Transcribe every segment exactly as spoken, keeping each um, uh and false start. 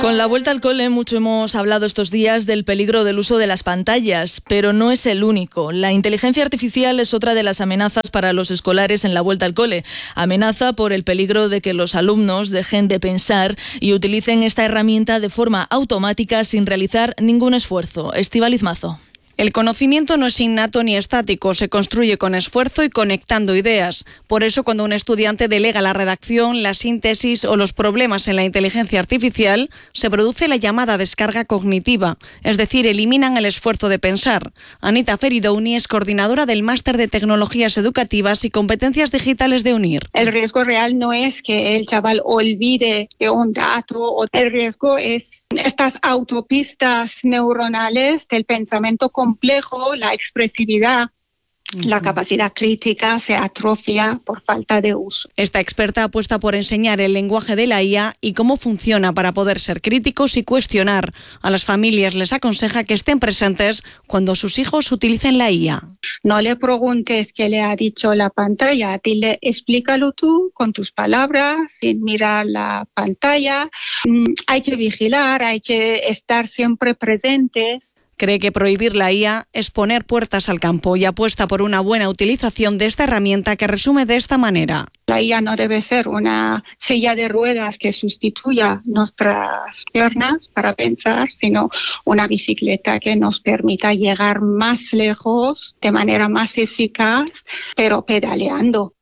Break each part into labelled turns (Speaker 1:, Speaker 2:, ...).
Speaker 1: Con la vuelta al cole, mucho hemos hablado estos días del peligro del uso de las pantallas, pero no es el único. La inteligencia artificial es otra de las amenazas para los escolares en la vuelta al cole. Amenaza por el peligro de que los alumnos dejen de pensar y utilicen esta herramienta de forma automática sin realizar ningún esfuerzo. Estíbaliz Mazo.
Speaker 2: El conocimiento no es innato ni estático, se construye con esfuerzo y conectando ideas. Por eso, cuando un estudiante delega la redacción, la síntesis o los problemas en la inteligencia artificial, se produce la llamada descarga cognitiva, es decir, eliminan el esfuerzo de pensar. Anita Feridouni es coordinadora del Máster de Tecnologías Educativas y Competencias Digitales de UNIR.
Speaker 3: El riesgo real no es que el chaval olvide de un dato, o el riesgo es estas autopistas neuronales del pensamiento complejo, la expresividad, uh-huh. la capacidad crítica se atrofia por falta de uso.
Speaker 2: Esta experta apuesta por enseñar el lenguaje de la I A y cómo funciona para poder ser críticos y cuestionar. A las familias les aconseja que estén presentes cuando sus hijos utilicen la I A.
Speaker 3: No le preguntes qué le ha dicho la pantalla, dile, explícalo tú con tus palabras, sin mirar la pantalla. Mm, hay que vigilar, hay que estar siempre presentes.
Speaker 2: Cree que prohibir la I A es poner puertas al campo y apuesta por una buena utilización de esta herramienta que resume de esta manera.
Speaker 3: La I A no debe ser una silla de ruedas que sustituya nuestras piernas para pensar, sino una bicicleta que nos permita llegar más lejos de manera más eficaz, pero pedaleando.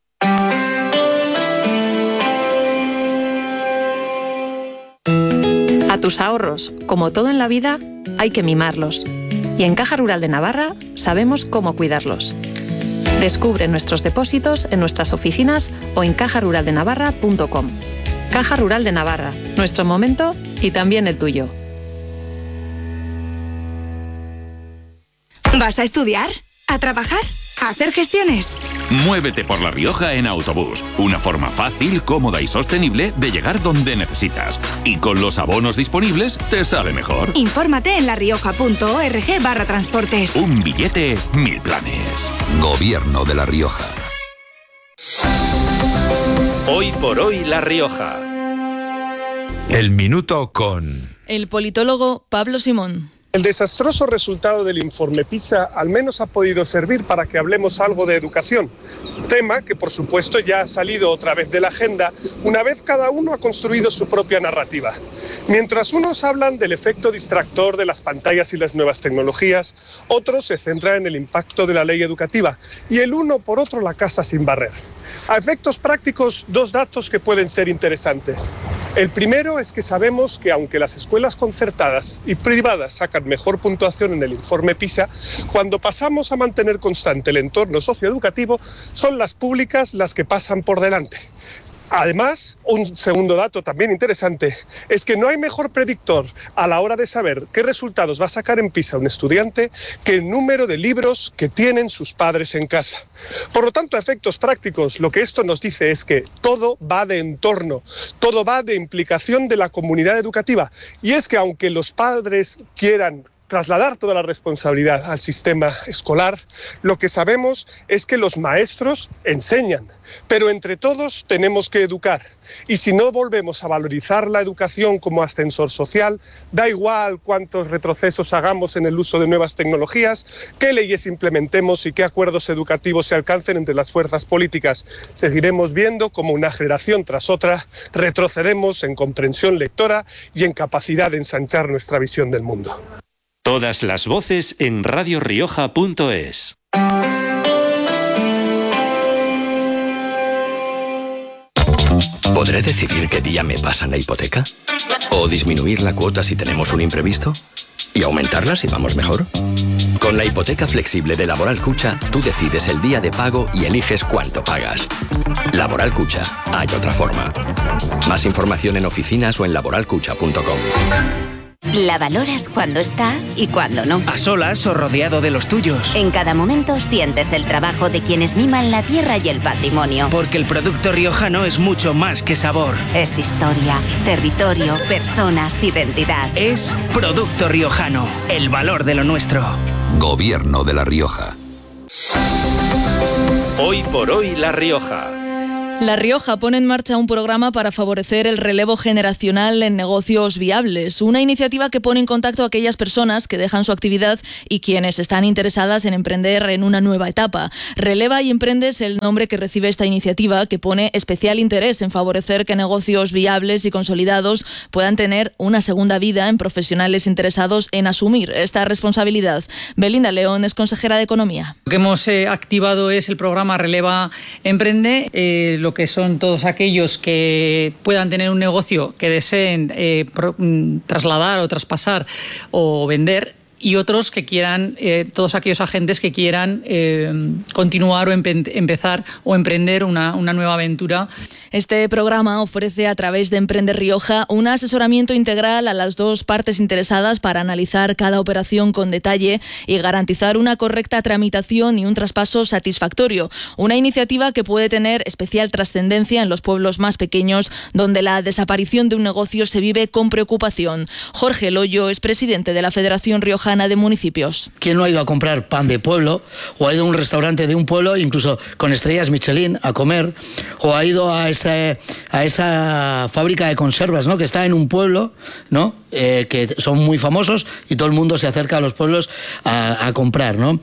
Speaker 4: A tus ahorros, como todo en la vida, hay que mimarlos. Y en Caja Rural de Navarra sabemos cómo cuidarlos. Descubre nuestros depósitos en nuestras oficinas o en caja rural de navarra punto com. Caja Rural de Navarra, nuestro momento y también el tuyo.
Speaker 5: ¿Vas a estudiar? ¿A trabajar? ¿A hacer gestiones?
Speaker 6: Muévete por La Rioja en autobús. Una forma fácil, cómoda y sostenible de llegar donde necesitas. Y con los abonos disponibles, te sale mejor.
Speaker 5: Infórmate en larioja.org barra transportes.
Speaker 6: Un billete, mil planes.
Speaker 7: Gobierno de La Rioja.
Speaker 8: Hoy por hoy La Rioja.
Speaker 7: El minuto con...
Speaker 1: el politólogo Pablo Simón.
Speaker 9: El desastroso resultado del informe PISA al menos ha podido servir para que hablemos algo de educación, tema que por supuesto ya ha salido otra vez de la agenda una vez cada uno ha construido su propia narrativa. Mientras unos hablan del efecto distractor de las pantallas y las nuevas tecnologías, otros se centran en el impacto de la ley educativa y el uno por otro la casa sin barrer. A efectos prácticos, dos datos que pueden ser interesantes. El primero es que sabemos que aunque las escuelas concertadas y privadas sacan mejor puntuación en el informe PISA, cuando pasamos a mantener constante el entorno socioeducativo, son las públicas las que pasan por delante. Además, un segundo dato también interesante es que no hay mejor predictor a la hora de saber qué resultados va a sacar en PISA un estudiante que el número de libros que tienen sus padres en casa. Por lo tanto, a efectos prácticos, lo que esto nos dice es que todo va de entorno, todo va de implicación de la comunidad educativa. Y es que aunque los padres quieran trasladar toda la responsabilidad al sistema escolar, lo que sabemos es que los maestros enseñan, pero entre todos tenemos que educar. Y si no volvemos a valorizar la educación como ascensor social, da igual cuántos retrocesos hagamos en el uso de nuevas tecnologías, qué leyes implementemos y qué acuerdos educativos se alcancen entre las fuerzas políticas. Seguiremos viendo cómo una generación tras otra retrocedemos en comprensión lectora y en capacidad de ensanchar nuestra visión del mundo.
Speaker 8: Todas las voces en radio rioja punto es.
Speaker 10: ¿Podré decidir qué día me pasan la hipoteca? ¿O disminuir la cuota si tenemos un imprevisto? ¿Y aumentarla si vamos mejor? Con la hipoteca flexible de Laboral Cucha, tú decides el día de pago y eliges cuánto pagas. Laboral Cucha, hay otra forma. Más información en oficinas o en laboral cucha punto com.
Speaker 11: La valoras cuando está y cuando no.
Speaker 12: A solas o rodeado de los tuyos.
Speaker 11: En cada momento sientes el trabajo de quienes miman la tierra y el patrimonio.
Speaker 12: Porque el producto riojano es mucho más que sabor.
Speaker 11: Es historia, territorio, personas, identidad.
Speaker 12: Es producto riojano, el valor de lo nuestro.
Speaker 7: Gobierno de La Rioja.
Speaker 8: Hoy por hoy La Rioja.
Speaker 1: La Rioja pone en marcha un programa para favorecer el relevo generacional en negocios viables, una iniciativa que pone en contacto a aquellas personas que dejan su actividad y quienes están interesadas en emprender en una nueva etapa. Releva y Emprende es el nombre que recibe esta iniciativa, que pone especial interés en favorecer que negocios viables y consolidados puedan tener una segunda vida en profesionales interesados en asumir esta responsabilidad. Belinda León es consejera de Economía.
Speaker 13: Lo que hemos eh, activado es el programa Releva Emprende, eh, lo que son todos aquellos que puedan tener un negocio que deseen eh, pro, trasladar o traspasar o vender, y otros que quieran, eh, todos aquellos agentes que quieran eh, continuar o empe- empezar o emprender una, una nueva aventura.
Speaker 1: Este programa ofrece a través de Emprende Rioja un asesoramiento integral a las dos partes interesadas para analizar cada operación con detalle y garantizar una correcta tramitación y un traspaso satisfactorio. Una iniciativa que puede tener especial trascendencia en los pueblos más pequeños, donde la desaparición de un negocio se vive con preocupación. Jorge Loyo es presidente de la Federación Riojana de Municipios.
Speaker 14: ¿Quién no ha ido a comprar pan de pueblo o ha ido a un restaurante de un pueblo, incluso con estrellas Michelin, a comer, o ha ido a ese, a esa fábrica de conservas, ¿no?, que está en un pueblo, ¿no?, eh, que son muy famosos y todo el mundo se acerca a los pueblos a, a comprar, ¿no?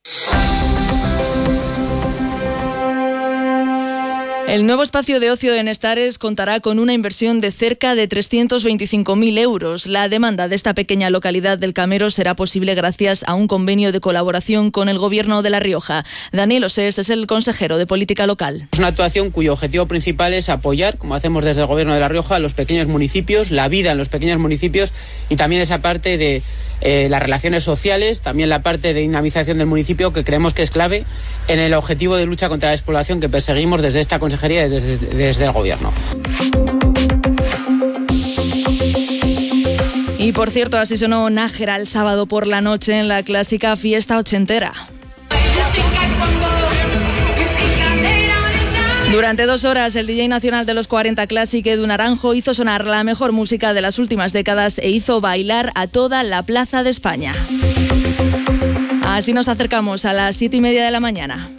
Speaker 1: El nuevo espacio de ocio de Nestares contará con una inversión de cerca de trescientos veinticinco mil euros. La demanda de esta pequeña localidad del Camero será posible gracias a un convenio de colaboración con el Gobierno de La Rioja. Daniel Osés es el consejero de Política Local.
Speaker 15: Es una actuación cuyo objetivo principal es apoyar, como hacemos desde el Gobierno de La Rioja, a los pequeños municipios, la vida en los pequeños municipios y también esa parte de eh, las relaciones sociales, también la parte de dinamización del municipio, que creemos que es clave en el objetivo de lucha contra la despoblación que perseguimos desde esta consejería y desde, desde el Gobierno.
Speaker 1: Y por cierto, así sonó Nájera el sábado por la noche en la clásica fiesta ochentera. Durante dos horas, el D J nacional de los cuarenta Classic, Edu Naranjo, hizo sonar la mejor música de las últimas décadas e hizo bailar a toda la plaza de España. Así nos acercamos a las siete y media de la mañana.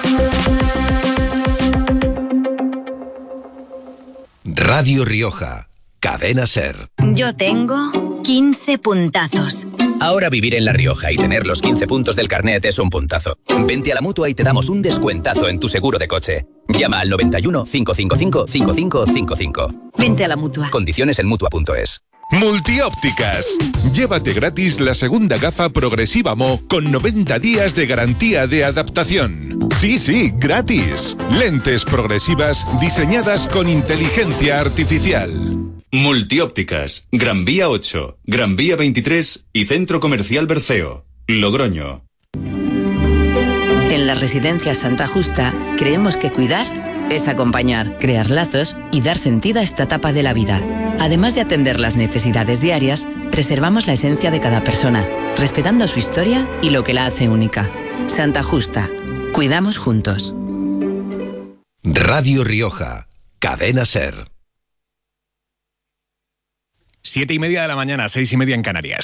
Speaker 7: Radio Rioja, Cadena Ser.
Speaker 11: Yo tengo quince puntazos.
Speaker 16: Ahora vivir en La Rioja y tener los quince puntos del carnet es un puntazo. Vente a la Mutua y te damos un descuentazo en tu seguro de coche. Llama al noventa y uno, cinco cinco cinco, cinco cinco cinco cinco.
Speaker 11: Vente a la Mutua.
Speaker 16: Condiciones en Mutua punto es.
Speaker 17: Multiópticas. Llévate gratis la segunda gafa progresiva Mo con noventa días de garantía de adaptación. Sí, sí, gratis. Lentes progresivas diseñadas con inteligencia artificial.
Speaker 18: Multiópticas. Gran Vía ocho, Gran Vía veintitrés y Centro Comercial Berceo, Logroño.
Speaker 19: En la Residencia Santa Justa creemos que cuidar es acompañar, crear lazos y dar sentido a esta etapa de la vida. Además de atender las necesidades diarias, preservamos la esencia de cada persona, respetando su historia y lo que la hace única. Santa Justa. Cuidamos juntos.
Speaker 7: Radio Rioja, Cadena Ser.
Speaker 20: Siete y media de la mañana, seis y media en Canarias.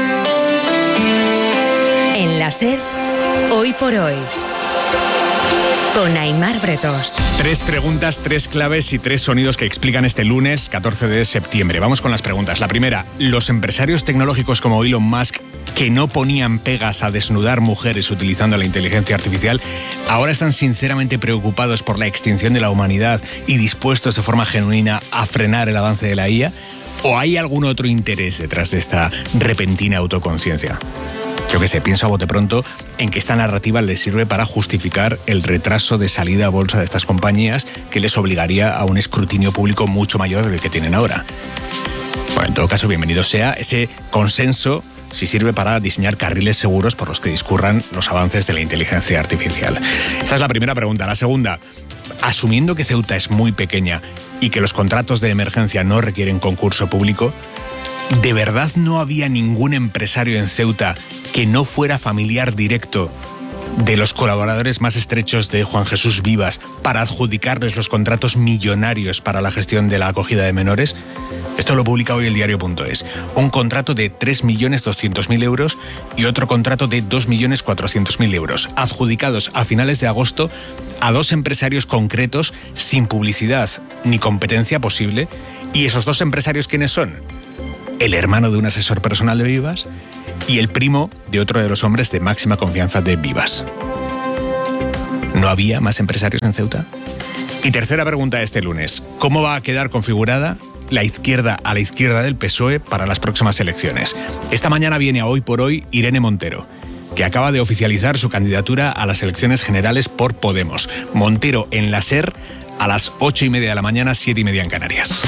Speaker 21: En la Ser, hoy por hoy. Con Aimar Bretos.
Speaker 20: Tres preguntas, tres claves y tres sonidos que explican este lunes catorce de septiembre. Vamos con las preguntas. La primera, los empresarios tecnológicos como Elon Musk, que no ponían pegas a desnudar mujeres utilizando la inteligencia artificial, ahora están sinceramente preocupados por la extinción de la humanidad y dispuestos de forma genuina a frenar el avance de la I A. ¿O hay algún otro interés detrás de esta repentina autoconciencia? Yo que sé, pienso a bote pronto en que esta narrativa les sirve para justificar el retraso de salida a bolsa de estas compañías, que les obligaría a un escrutinio público mucho mayor del que tienen ahora. Bueno, en todo caso, bienvenido sea ese consenso si sirve para diseñar carriles seguros por los que discurran los avances de la inteligencia artificial. Esa es la primera pregunta. La segunda, asumiendo que Ceuta es muy pequeña y que los contratos de emergencia no requieren concurso público, ¿de verdad no había ningún empresario en Ceuta que no fuera familiar directo de los colaboradores más estrechos de Juan Jesús Vivas para adjudicarles los contratos millonarios para la gestión de la acogida de menores? Esto lo publica hoy el diario punto es. Un contrato de tres millones doscientos mil euros y otro contrato de dos millones cuatrocientos mil euros, adjudicados a finales de agosto a dos empresarios concretos sin publicidad ni competencia posible. ¿Y esos dos empresarios quiénes son? El hermano de un asesor personal de Vivas y el primo de otro de los hombres de máxima confianza de Vivas. ¿No había más empresarios en Ceuta? Y tercera pregunta este lunes. ¿Cómo va a quedar configurada la izquierda a la izquierda del P S O E para las próximas elecciones? Esta mañana viene a Hoy por Hoy Irene Montero, que acaba de oficializar su candidatura a las elecciones generales por Podemos. Montero en la SER a las ocho y media de la mañana, siete y media en Canarias.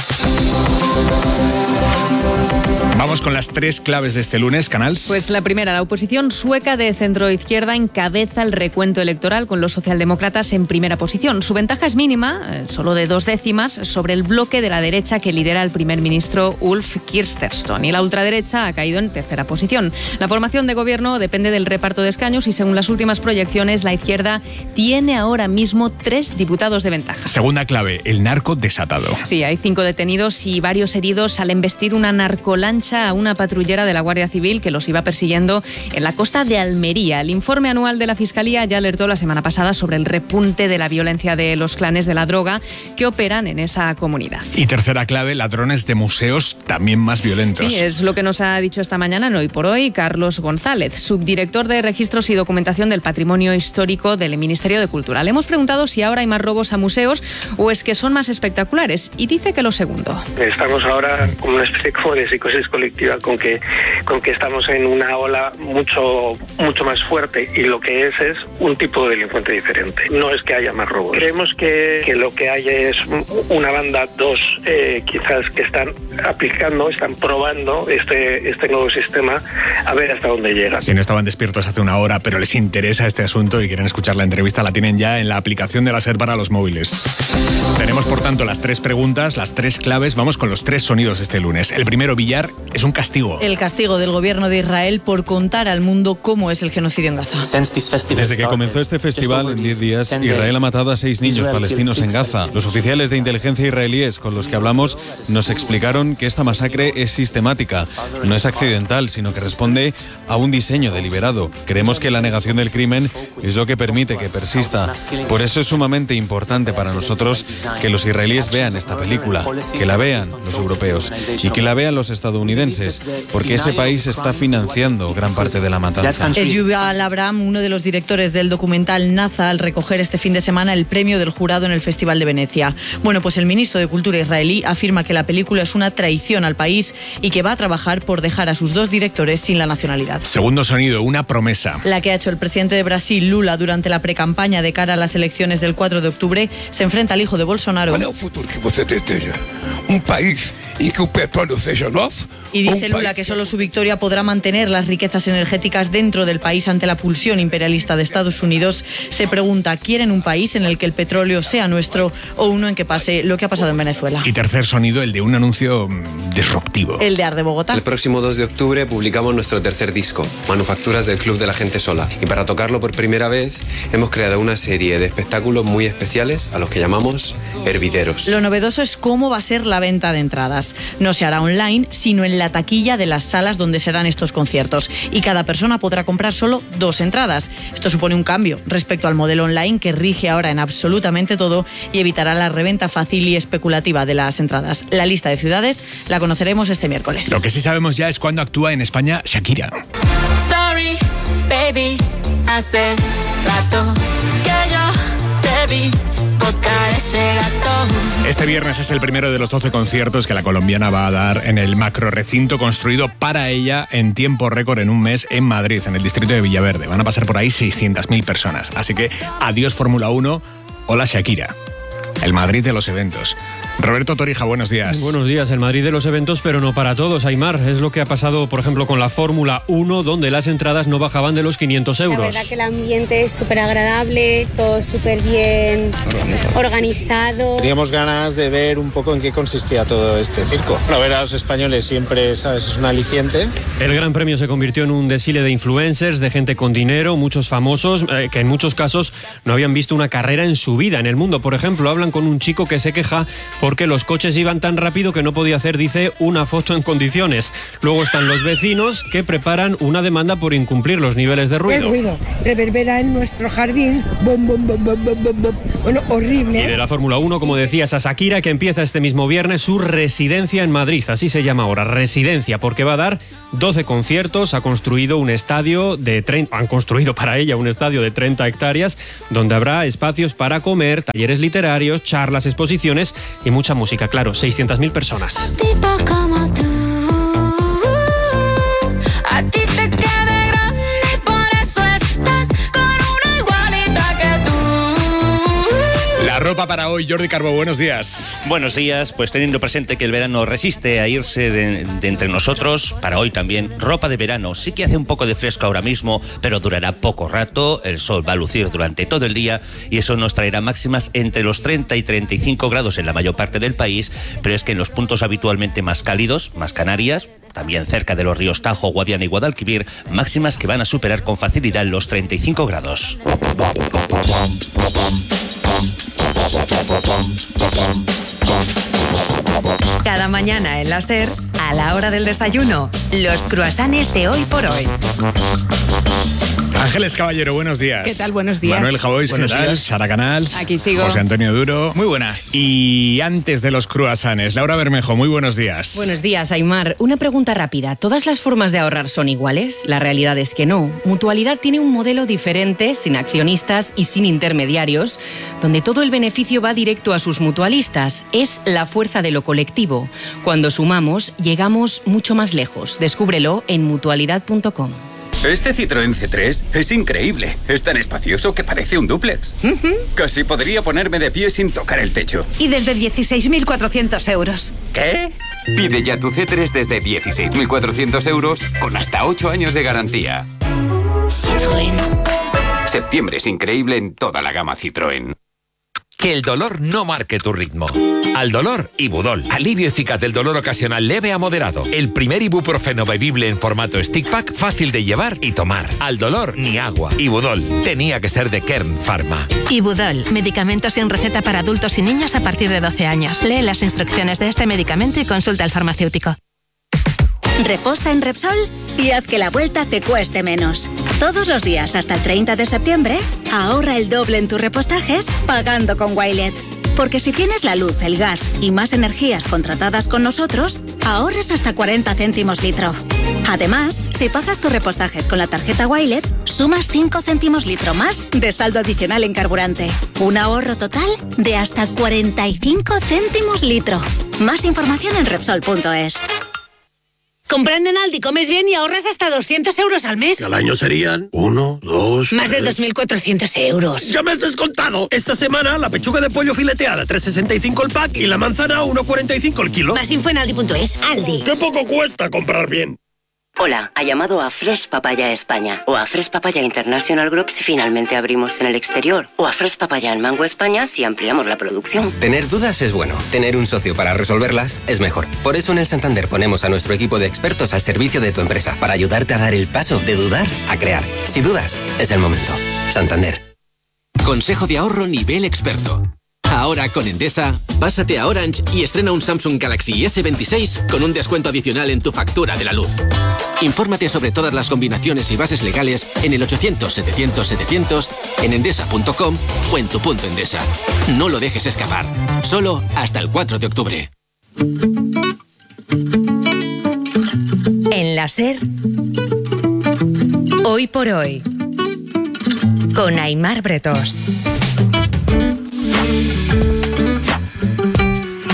Speaker 20: Vamos con las tres claves de este lunes, Canals.
Speaker 2: Pues la primera, la oposición sueca de centroizquierda encabeza el recuento electoral con los socialdemócratas en primera posición. Su ventaja es mínima, eh, solo de dos décimas, sobre el bloque de la derecha que lidera el primer ministro Ulf Kristersson. Y la ultraderecha ha caído en tercera posición. La formación de gobierno depende del reparto de escaños y según las últimas proyecciones, la izquierda tiene ahora mismo tres diputados de ventaja.
Speaker 20: Segunda clave, el narco desatado.
Speaker 2: Sí, hay cinco detenidos y varios heridos al embestir una narcolancha a una patrullera de la Guardia Civil que los iba persiguiendo en la costa de Almería. El informe anual de la Fiscalía ya alertó la semana pasada sobre el repunte de la violencia de los clanes de la droga que operan en esa comunidad.
Speaker 20: Y tercera clave, ladrones de museos también más violentos.
Speaker 2: Sí, es lo que nos ha dicho esta mañana en Hoy por Hoy Carlos González, subdirector de Registros y Documentación del Patrimonio Histórico del Ministerio de Cultura. Le hemos preguntado si ahora hay más robos a museos o es que son más espectaculares y dice que lo segundo.
Speaker 22: Estamos ahora como una especie como de psicosis colectiva con que con que estamos en una ola mucho mucho más fuerte y lo que es es un tipo de delincuente diferente. No es que haya más robos. Creemos que, que lo que hay es una banda, dos eh, quizás que están aplicando, están probando este este nuevo sistema a ver hasta dónde llega.
Speaker 20: Si no estaban despiertos hace una hora, pero les interesa este asunto y quieren escuchar la entrevista, la tienen ya en la aplicación de la SER para los móviles. Tenemos, por tanto, las tres preguntas, las tres claves. Vamos con los tres sonidos este lunes. El primero, Villar, es un castigo.
Speaker 1: El castigo del gobierno de Israel por contar al mundo cómo es el genocidio en Gaza.
Speaker 23: Desde que comenzó este festival, en diez días, Israel ha matado a seis niños palestinos en Gaza. Los oficiales de inteligencia israelíes con los que hablamos nos explicaron que esta masacre es sistemática. No es accidental, sino que responde a un diseño deliberado. Creemos que la negación del crimen es lo que permite que persista. Por eso es sumamente importante para nosotros que los israelíes vean esta película, que la vean los europeos y que la vean los estadounidenses, porque ese país está financiando gran parte de la matanza.
Speaker 1: Es Yuval Abraham, uno de los directores del documental Naza, al recoger este fin de semana el premio del jurado en el Festival de Venecia. Bueno, pues el ministro de Cultura israelí afirma que la película es una traición al país y que va a trabajar por dejar a sus dos directores sin la nacionalidad.
Speaker 20: Segundo sonido, una promesa.
Speaker 1: La que ha hecho el presidente de Brasil, Lula, durante la precampaña de cara a las elecciones del cuatro de octubre, se enfrenta al hijo de Bolsonaro.
Speaker 24: ¿Cuál es el futuro que usted deseja? ¿Un país en que el petróleo sea nosso?
Speaker 1: Y dice Lula que solo su victoria podrá mantener las riquezas energéticas dentro del país ante la pulsión imperialista de Estados Unidos. Se pregunta, ¿quieren un país en el que el petróleo sea nuestro o uno en que pase lo que ha pasado en Venezuela?
Speaker 20: Y tercer sonido, el de un anuncio disruptivo.
Speaker 1: El de Arde Bogotá.
Speaker 25: El próximo dos de octubre publicamos nuestro tercer disco, Manufacturas del Club de la Gente Sola. Y para tocarlo por primera vez hemos creado una serie de espectáculos muy especiales a los que llamamos hervideros.
Speaker 1: Lo novedoso es cómo va a ser la venta de entradas. No se hará online, sino en la taquilla de las salas donde serán estos conciertos. Y cada persona podrá comprar solo dos entradas. Esto supone un cambio respecto al modelo online que rige ahora en absolutamente todo y evitará la reventa fácil y especulativa de las entradas. La lista de ciudades la conoceremos este miércoles.
Speaker 20: Lo que sí sabemos ya es cuándo actúa en España Shakira.
Speaker 26: Sorry, baby, hace rato que yo te vi.
Speaker 20: Este viernes es el primero de los doce conciertos que la colombiana va a dar en el macro recinto construido para ella en tiempo récord en un mes en Madrid, en el distrito de Villaverde. Van a pasar por ahí seiscientas mil personas. Así que adiós Fórmula uno, hola Shakira. El Madrid de los eventos. Roberto Torija, buenos días.
Speaker 3: Buenos días. El Madrid de los eventos, pero no para todos, Aimar. Es lo que ha pasado, por ejemplo, con la Fórmula uno, donde las entradas no bajaban de los quinientos euros.
Speaker 4: La verdad que el ambiente es súper agradable, todo súper bien organizado. organizado.
Speaker 5: Teníamos ganas de ver un poco en qué consistía todo este circo. Bueno, ver a los españoles siempre, ¿sabes?, es un aliciente.
Speaker 3: El Gran Premio se convirtió en un desfile de influencers, de gente con dinero, muchos famosos, eh, que en muchos casos no habían visto una carrera en su vida. En El Mundo, por ejemplo, hablan con un chico que se queja porque los coches iban tan rápido que no podía hacer, dice, una foto en condiciones. Luego están los vecinos que preparan una demanda por incumplir los niveles de ruido.
Speaker 6: El ruido reverbera en nuestro jardín, bom, bom, bom, bom, bom, bom. Bueno, horrible.
Speaker 3: Y de la Fórmula uno, como decías, a Shakira, que empieza este mismo viernes su residencia en Madrid, así se llama ahora, residencia, porque va a dar doce conciertos, ha construido un estadio de treinta, han construido para ella un estadio de treinta hectáreas, donde habrá espacios para comer, talleres literarios, charlas, exposiciones y mucha música, claro, seiscientas mil personas.
Speaker 26: Tipo como tú, a ti te queda grande y por eso estás con una igualita que tú.
Speaker 20: La ropa para hoy, Jordi Carbó, buenos días.
Speaker 9: Buenos días, pues teniendo presente que el verano resiste a irse de, de entre nosotros, para hoy también, ropa de verano. Sí que hace un poco de fresco ahora mismo, pero durará poco rato, el sol va a lucir durante todo el día y eso nos traerá máximas entre los treinta y treinta y cinco grados en la mayor parte del país, pero es que en los puntos habitualmente más cálidos, más Canarias, también cerca de los ríos Tajo, Guadiana y Guadalquivir, máximas que van a superar con facilidad los treinta y cinco grados.
Speaker 21: Cada mañana en la SER, a la hora del desayuno, los cruasanes de Hoy por Hoy.
Speaker 20: Ángeles Caballero, buenos días.
Speaker 2: ¿Qué tal? Buenos días.
Speaker 20: Manuel Javois, ¿qué
Speaker 2: Buenos
Speaker 20: tal?
Speaker 2: días.
Speaker 20: Sara Canals.
Speaker 2: Aquí sigo.
Speaker 20: José Antonio Duro. Muy buenas. Y antes de los cruasanes, Laura Bermejo, muy buenos días.
Speaker 2: Buenos días, Aimar. Una pregunta rápida. ¿Todas las formas de ahorrar son iguales? La realidad es que no. Mutualidad tiene un modelo diferente, sin accionistas y sin intermediarios, donde todo el beneficio va directo a sus mutualistas. Es la fuerza de lo colectivo. Cuando sumamos, llegamos mucho más lejos. Descúbrelo en mutualidad punto com.
Speaker 10: Este Citroën C tres es increíble. Es tan espacioso que parece un dúplex. Uh-huh. Casi podría ponerme de pie sin tocar el techo.
Speaker 27: Y desde dieciséis mil cuatrocientos euros.
Speaker 10: ¿Qué? Pide ya tu C tres desde dieciséis mil cuatrocientos euros con hasta ocho años de garantía.
Speaker 27: Citroën.
Speaker 10: Septiembre es increíble en toda la gama Citroën.
Speaker 28: Que el dolor no marque tu ritmo. Al dolor, Ibudol. Alivio eficaz del dolor ocasional leve a moderado. El primer ibuprofeno bebible en formato stick pack, fácil de llevar y tomar. Al dolor, ni agua. Ibudol. Tenía que ser de Kern Pharma.
Speaker 29: Ibudol. Medicamentos sin receta para adultos y niños a partir de doce años. Lee las instrucciones de este medicamento y consulta al farmacéutico.
Speaker 11: Reposta en Repsol y haz que la vuelta te cueste menos. Todos los días hasta el treinta de septiembre, ahorra el doble en tus repostajes pagando con Wilet. Porque si tienes la luz, el gas y más energías contratadas con nosotros, ahorras hasta cuarenta céntimos litro. Además, si pagas tus repostajes con la tarjeta Wilet, sumas cinco céntimos litro más de saldo adicional en carburante. Un ahorro total de hasta cuarenta y cinco céntimos litro. Más información en Repsol punto es.
Speaker 30: Comprando en Aldi comes bien y ahorras hasta doscientos euros al mes.
Speaker 31: Que al año serían uno, dos...
Speaker 30: Más
Speaker 31: tres.
Speaker 30: de dos mil cuatrocientos euros.
Speaker 31: ¡Ya me has descontado! Esta semana la pechuga de pollo fileteada tres sesenta y cinco el pack y la manzana uno cuarenta y cinco el kilo.
Speaker 30: Más info en Aldi punto es. Aldi.
Speaker 31: ¡Qué poco cuesta comprar bien!
Speaker 32: Hola, ha llamado a Fresh Papaya España o a Fresh Papaya International Group si finalmente abrimos en el exterior o a Fresh Papaya en Mango España si ampliamos la producción.
Speaker 33: Tener dudas es bueno, tener un socio para resolverlas es mejor. Por eso en el Santander ponemos a nuestro equipo de expertos al servicio de tu empresa para ayudarte a dar el paso de dudar a crear. Si dudas, es el momento. Santander.
Speaker 34: Consejo de ahorro nivel experto. Ahora con Endesa, pásate a Orange y estrena un Samsung Galaxy ese veintiséis con un descuento adicional en tu factura de la luz. Infórmate sobre todas las combinaciones y bases legales en el ochocientos, setecientos, setecientos, en endesa punto com o en tu punto Endesa. No lo dejes escapar. Solo hasta el cuatro de octubre.
Speaker 21: En la SER, Hoy por Hoy, con Aimar Bretós.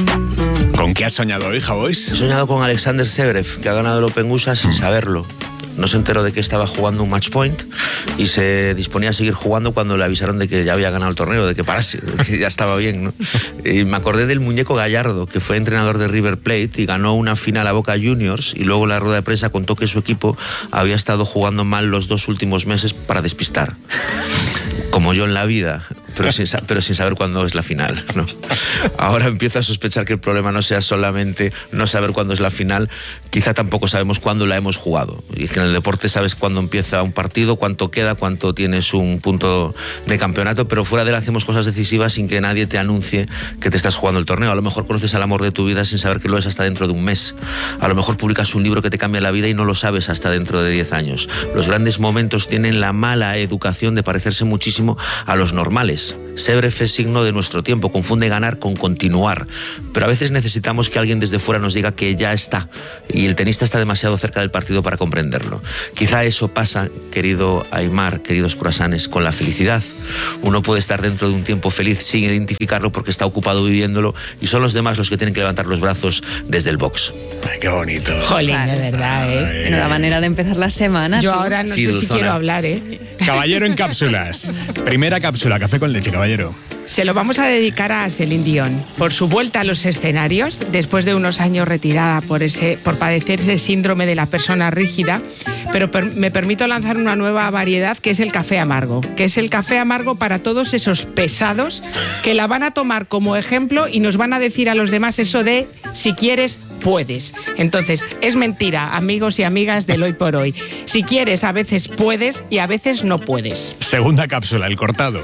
Speaker 20: ¿Con qué has soñado hoy, Javois?
Speaker 35: He soñado con Alexander Zverev, que ha ganado el Open U S A sin saberlo.
Speaker 7: No se enteró de que estaba jugando un match point y se disponía a seguir jugando cuando le avisaron de que ya había ganado el torneo, de que parase, de que ya estaba bien, ¿no? Y me acordé del muñeco Gallardo, que fue entrenador de River Plate y ganó una final a Boca Juniors, y luego en la rueda de prensa contó que su equipo había estado jugando mal los dos últimos meses para despistar. Como yo en la vida, pero sin, pero sin saber cuándo es la final, ¿no? Ahora empiezo a sospechar que el problema no sea solamente no saber cuándo es la final, quizá tampoco sabemos cuándo la hemos jugado. Y que en el deporte sabes cuándo empieza un partido, cuánto queda, cuánto tienes un punto de campeonato, pero fuera de él hacemos cosas decisivas sin que nadie te anuncie que te estás jugando el torneo. A lo mejor conoces al amor de tu vida sin saber que lo es hasta dentro de un mes. A lo mejor publicas un libro que te cambia la vida y no lo sabes hasta dentro de diez años. Los grandes momentos tienen la mala educación de parecerse muchísimo a los normales. Ser breve es signo de nuestro tiempo, confunde ganar con continuar, pero a veces necesitamos que alguien desde fuera nos diga que ya está, y el tenista está demasiado cerca del partido para comprenderlo. Quizá eso pasa, querido Aimar, queridos curasanes, con la felicidad. Uno puede estar dentro de un tiempo feliz sin identificarlo porque está ocupado viviéndolo, y son los demás los que tienen que levantar los brazos desde el box.
Speaker 20: Ay, qué bonito.
Speaker 30: Jolín, de verdad, ¿eh?
Speaker 2: Menuda manera de empezar la semana.
Speaker 30: Yo
Speaker 2: tío.
Speaker 30: ahora no
Speaker 7: Sí,
Speaker 30: sé
Speaker 7: Dulzona.
Speaker 30: si quiero hablar, ¿eh?
Speaker 20: Caballero en cápsulas. Primera cápsula, café con leche, caballero.
Speaker 30: Se lo vamos a dedicar a Celine Dion por su vuelta a los escenarios después de unos años retirada por ese por padecer ese síndrome de la persona rígida, pero per, me permito lanzar una nueva variedad que es el café amargo, que es el café amargo para todos esos pesados que la van a tomar como ejemplo y nos van a decir a los demás eso de si quieres puedes. Entonces, es mentira, amigos y amigas del hoy por hoy. Si quieres, a veces puedes y a veces no puedes.
Speaker 20: Segunda cápsula, el cortado.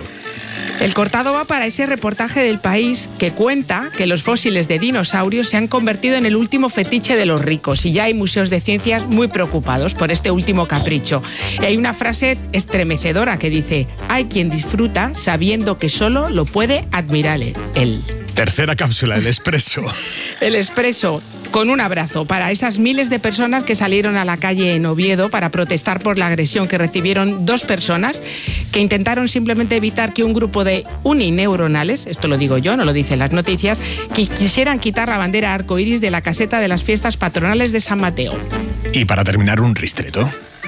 Speaker 30: El cortado va para ese reportaje del País que cuenta que los fósiles de dinosaurios se han convertido en el último fetiche de los ricos y ya hay museos de ciencias muy preocupados por este último capricho. Y hay una frase estremecedora que dice: hay quien disfruta sabiendo que solo lo puede admirar él.
Speaker 20: Tercera cápsula, el expreso.
Speaker 30: El expreso, con un abrazo para esas miles de personas que salieron a la calle en Oviedo para protestar por la agresión que recibieron dos personas que intentaron simplemente evitar que un grupo de unineuronales, esto lo digo yo, no lo dicen las noticias, que quisieran quitar la bandera arcoíris de la caseta de las fiestas patronales de San Mateo.
Speaker 20: Y para terminar, un ristreto.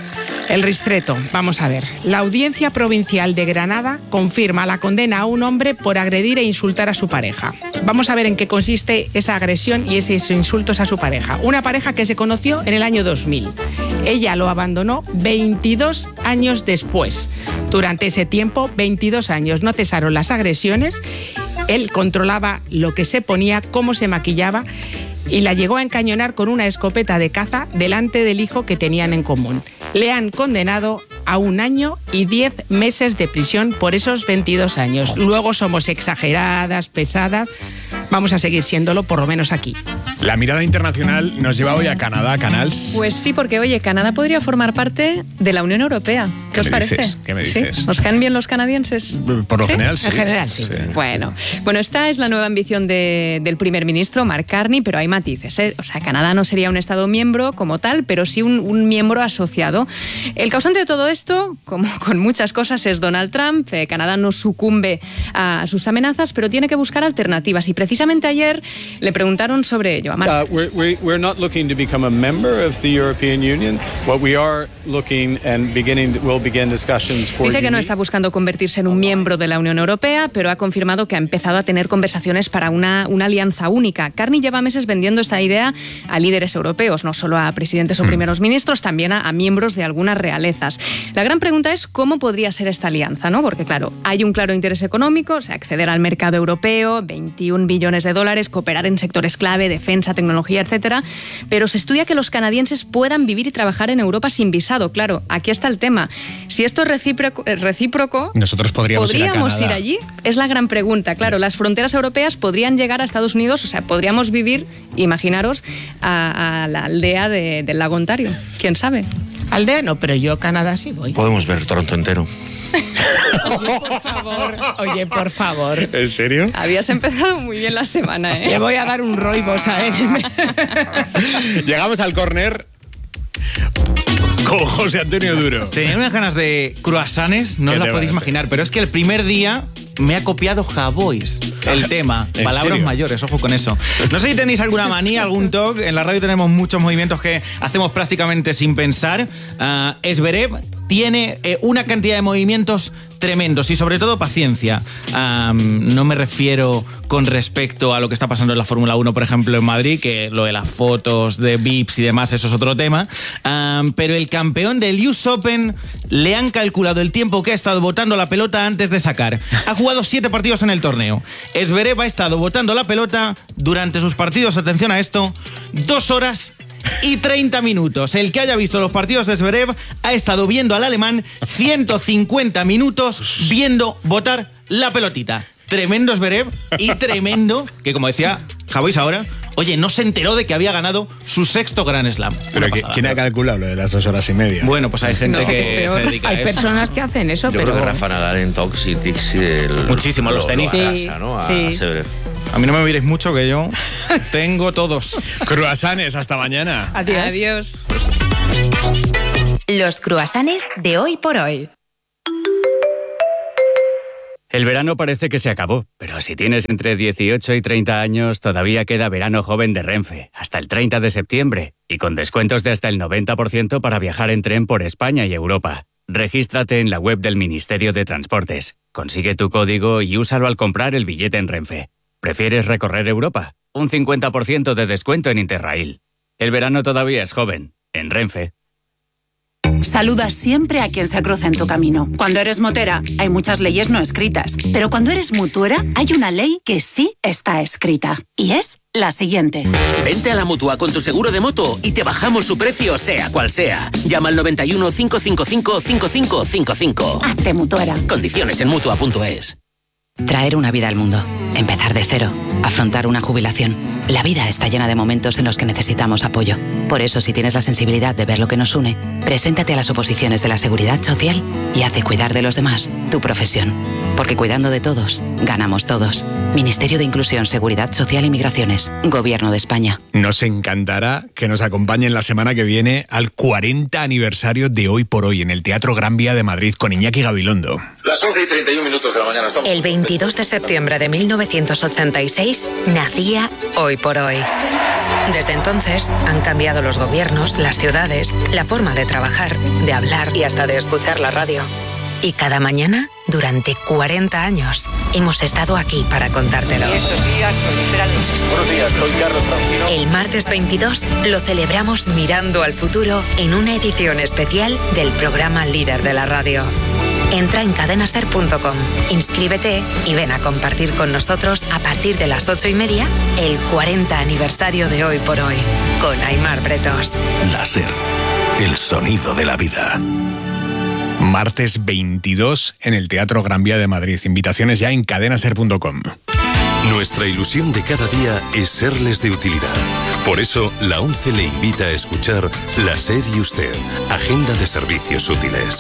Speaker 30: El ristreto, vamos a ver. La Audiencia Provincial de Granada confirma la condena a un hombre por agredir e insultar a su pareja. Vamos a ver en qué consiste esa agresión y esos insultos a su pareja. Una pareja que se conoció en el año dos mil. Ella lo abandonó veintidós años después. Durante ese tiempo, veintidós años, no cesaron las agresiones. Él controlaba lo que se ponía, cómo se maquillaba, y la llegó a encañonar con una escopeta de caza delante del hijo que tenían en común. Le han condenado a un año y diez meses de prisión por esos veintidós años. Luego somos exageradas, pesadas. Vamos a seguir siéndolo, por lo menos aquí.
Speaker 20: La mirada internacional nos lleva hoy a Canadá, Canals.
Speaker 2: Pues sí, porque oye, Canadá podría formar parte de la Unión Europea. ¿Qué,
Speaker 20: ¿Qué
Speaker 2: os
Speaker 20: me
Speaker 2: parece?
Speaker 20: dices? ¿Qué me dices?
Speaker 2: ¿Sí? ¿Os caen bien los canadienses?
Speaker 20: Por lo
Speaker 2: ¿Sí?
Speaker 20: general, sí.
Speaker 30: En general, sí.
Speaker 20: Sí.
Speaker 2: Bueno, bueno, esta es la nueva ambición de, del primer ministro, Mark Carney, pero hay matices, ¿eh? O sea, Canadá no sería un Estado miembro como tal, pero sí un, un miembro asociado. El causante de todo esto, como con muchas cosas, es Donald Trump. Eh, Canadá no sucumbe a sus amenazas, pero tiene que buscar alternativas. Y precisamente ayer le preguntaron sobre ello a Mark.
Speaker 8: Uh, we're, we, we're not looking to become a member of the European Union. What we are looking and beginning, we'll begin discussions for
Speaker 2: Dice que no está buscando convertirse en un miembro de la Unión Europea, pero ha confirmado que ha empezado a tener conversaciones para una, una alianza única. Carney lleva meses vendiendo esta idea a líderes europeos, no solo a presidentes o primeros ministros, también a, a miembros de algunas realezas. La gran pregunta es cómo podría ser esta alianza, ¿no? Porque claro, hay un claro interés económico, o sea, acceder al mercado europeo, veintiún billones de dólares, cooperar en sectores clave, defensa, tecnología, etcétera, pero se estudia que los canadienses puedan vivir y trabajar en Europa sin visado. Claro, aquí está el tema. Si esto es recíproco, recíproco
Speaker 20: nosotros podríamos,
Speaker 2: ¿podríamos
Speaker 20: ir, a
Speaker 2: ir allí? Es la gran pregunta. Claro, las fronteras europeas podrían llegar a Estados Unidos, o sea, podríamos vivir, imaginaros, a, a la aldea de, del lago Ontario. ¿Quién sabe?
Speaker 30: Aldea no, pero yo a Canadá sí voy.
Speaker 7: Podemos ver Toronto entero.
Speaker 30: Oye, por favor, oye, por favor.
Speaker 20: ¿En serio?
Speaker 2: Habías empezado muy bien la semana, ¿eh?
Speaker 30: Le voy a dar un roibos a él.
Speaker 20: Llegamos al córner con José Antonio Duro.
Speaker 12: Tenía unas ganas de croissants, no os
Speaker 20: ¿Qué
Speaker 12: la
Speaker 20: te
Speaker 12: podéis
Speaker 20: vas a
Speaker 12: imaginar, pero es que el primer día
Speaker 1: me ha copiado Javois el tema. Palabras
Speaker 20: serio?
Speaker 1: mayores, ojo con eso. No sé si tenéis alguna manía, algún toque. En la radio tenemos muchos movimientos que hacemos prácticamente sin pensar. Uh, Zverev tiene eh, una cantidad de movimientos tremendos y sobre todo paciencia. Um, no me refiero con respecto a lo que está pasando en la Fórmula uno, por ejemplo, en Madrid, que lo de las fotos de V I Ps y demás, eso es otro tema. Um, pero el campeón del U S Open le han calculado el tiempo que ha estado botando la pelota antes de sacar. Ha jugado siete partidos en el torneo. Zverev ha estado botando la pelota durante sus partidos, atención a esto, dos horas y treinta minutos. El que haya visto los partidos de Zverev ha estado viendo al alemán ciento cincuenta minutos viendo botar la pelotita. Tremendo Zverev y tremendo que, como decía Javois ahora, oye, no se enteró de que había ganado su sexto Grand Slam.
Speaker 20: Pero que, ¿quién ha calculado lo de las dos horas y media?
Speaker 1: Bueno, pues hay gente
Speaker 30: No sé qué es
Speaker 1: que
Speaker 30: peor.
Speaker 1: se dedica a
Speaker 30: Hay
Speaker 1: eso.
Speaker 30: personas que hacen eso,
Speaker 7: Yo
Speaker 30: pero...
Speaker 7: creo que Rafa Nadal en Tox y Tix y el...
Speaker 1: Muchísimo, los tenistas.
Speaker 7: Lo arrasa, ¿no? A,
Speaker 30: Sí.
Speaker 7: a Zverev.
Speaker 1: A mí no me miréis mucho, que yo tengo todos.
Speaker 20: Cruasanes, hasta mañana.
Speaker 30: Adiós.
Speaker 2: Adiós.
Speaker 21: Los cruasanes de hoy por hoy.
Speaker 4: El verano parece que se acabó, pero si tienes entre dieciocho y treinta años, todavía queda verano joven de Renfe, hasta el treinta de septiembre, y con descuentos de hasta el noventa por ciento para viajar en tren por España y Europa. Regístrate en la web del Ministerio de Transportes, consigue tu código y úsalo al comprar el billete en Renfe. ¿Prefieres recorrer Europa? Un cincuenta por ciento de descuento en Interrail. El verano todavía es joven, en Renfe.
Speaker 27: Saluda siempre a quien se cruza en tu camino. Cuando eres motera, hay muchas leyes no escritas. Pero cuando eres mutuera, hay una ley que sí está escrita. Y es la siguiente.
Speaker 34: Vente a la Mutua con tu seguro de moto y te bajamos su precio, sea cual sea. Llama al noventa y uno, cinco cinco cinco, cinco cinco cinco cinco.
Speaker 27: Hazte mutuera.
Speaker 34: Condiciones en mutua punto es.
Speaker 12: Traer una vida al mundo, empezar de cero, afrontar una jubilación. La vida está llena de momentos en los que necesitamos apoyo. Por eso, si tienes la sensibilidad de ver lo que nos une, preséntate a las oposiciones de la Seguridad Social y haz de cuidar de los demás tu profesión. Porque cuidando de todos, ganamos todos. Ministerio de Inclusión, Seguridad Social y Migraciones. Gobierno de España.
Speaker 20: Nos encantará que nos acompañen la semana que viene al cuarenta aniversario de Hoy por Hoy en el Teatro Gran Vía de Madrid con Iñaki Gabilondo.
Speaker 13: Las once y treinta y un minutos de la mañana estamos.
Speaker 21: El veintidós de septiembre de mil novecientos ochenta y seis nacía Hoy por Hoy. Desde entonces han cambiado los gobiernos, las ciudades, la forma de trabajar, de hablar y hasta de escuchar la radio. Y cada mañana, durante cuarenta años, hemos estado aquí para contártelo.
Speaker 13: Estos días proliferan los... Buenos días, soy Carlos Francino.
Speaker 21: El martes veintidós lo celebramos mirando al futuro en una edición especial del programa líder de la radio. Entra en cadenaser punto com, inscríbete y ven a compartir con nosotros a partir de las ocho y media el cuarenta aniversario de Hoy por Hoy con Aimar Bretos.
Speaker 14: La SER, el sonido de la vida.
Speaker 20: Martes veintidós en el Teatro Gran Vía de Madrid. Invitaciones ya en cadenaser punto com.
Speaker 15: Nuestra ilusión de cada día es serles de utilidad. Por eso, la ONCE le invita a escuchar La SER y Usted, Agenda de Servicios Útiles.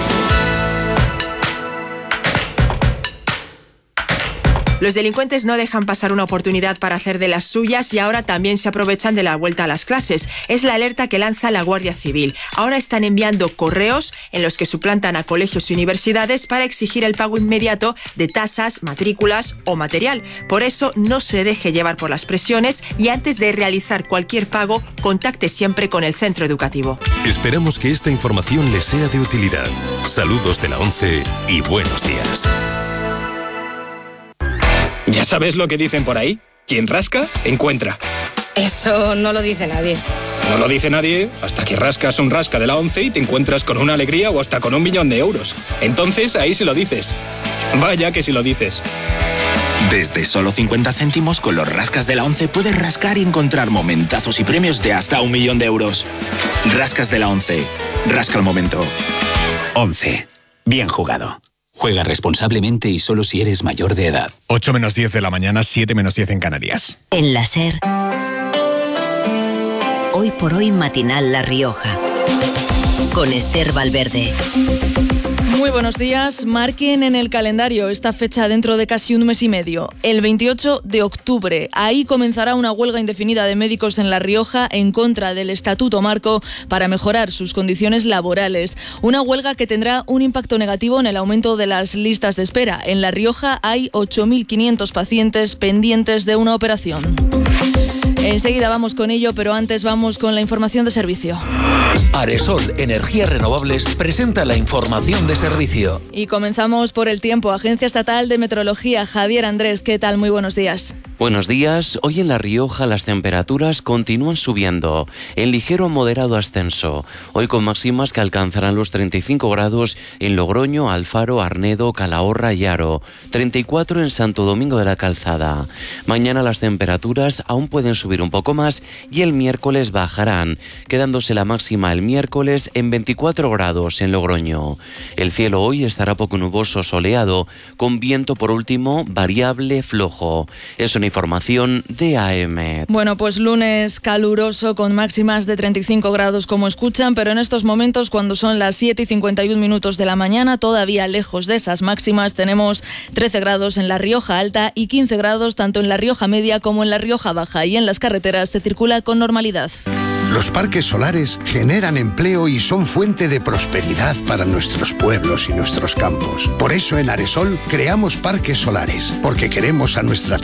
Speaker 16: Los delincuentes no dejan pasar una oportunidad para hacer de las suyas y ahora también se aprovechan de la vuelta a las clases. Es la alerta que lanza la Guardia Civil. Ahora están enviando correos en los que suplantan a colegios y universidades para exigir el pago inmediato de tasas, matrículas o material. Por eso, no se deje llevar por las presiones y antes de realizar cualquier pago, contacte siempre con el centro educativo.
Speaker 15: Esperamos que esta información les sea de utilidad. Saludos de la ONCE y buenos días.
Speaker 17: ¿Ya sabes lo que dicen por ahí? Quien rasca, encuentra.
Speaker 18: Eso no lo dice nadie.
Speaker 17: No lo dice nadie hasta que rascas un rasca de la ONCE y te encuentras con una alegría o hasta con un millón de euros. Entonces ahí sí lo dices. Vaya que sí lo dices.
Speaker 19: Desde solo cincuenta céntimos con los rascas de la ONCE puedes rascar y encontrar momentazos y premios de hasta un millón de euros. Rascas de la ONCE. Rasca el momento. ONCE. Bien jugado. Juega responsablemente y solo si eres mayor de edad.
Speaker 20: ocho menos diez de la mañana, siete menos diez en Canarias.
Speaker 21: En la SER, Hoy por Hoy matinal La Rioja, con Esther Valverde.
Speaker 3: Muy buenos días. Marquen en el calendario esta fecha dentro de casi un mes y medio. El veintiocho de octubre. Ahí comenzará una huelga indefinida de médicos en La Rioja en contra del Estatuto Marco para mejorar sus condiciones laborales. Una huelga que tendrá un impacto negativo en el aumento de las listas de espera. En La Rioja hay ocho mil quinientos pacientes pendientes de una operación. Enseguida vamos con ello, pero antes vamos con la información de servicio.
Speaker 14: Aresol Energías Renovables presenta la información de servicio.
Speaker 3: Y comenzamos por el tiempo. Agencia Estatal de Meteorología, Javier Andrés, ¿qué tal? Muy buenos días.
Speaker 5: Buenos días. Hoy en La Rioja las temperaturas continúan subiendo, en ligero a moderado ascenso. Hoy con máximas que alcanzarán los treinta y cinco grados en Logroño, Alfaro, Arnedo, Calahorra y Haro. treinta y cuatro en Santo Domingo de la Calzada. Mañana las temperaturas aún pueden subir un poco más y el miércoles bajarán, quedándose la máxima el miércoles en veinticuatro grados en Logroño. El cielo hoy estará poco nuboso, soleado, con viento por último variable flojo. Es una información de A M.
Speaker 3: Bueno, pues lunes caluroso con máximas de treinta y cinco grados como escuchan, pero en estos momentos cuando son las siete y cincuenta y un minutos de la mañana, todavía lejos de esas máximas, tenemos trece grados en La Rioja Alta y quince grados tanto en La Rioja Media como en La Rioja Baja, y en las carreteras se circula con normalidad.
Speaker 6: Los parques solares generan empleo y son fuente de prosperidad para nuestros pueblos y nuestros campos. Por eso en Aresol creamos parques solares, porque queremos a nuestra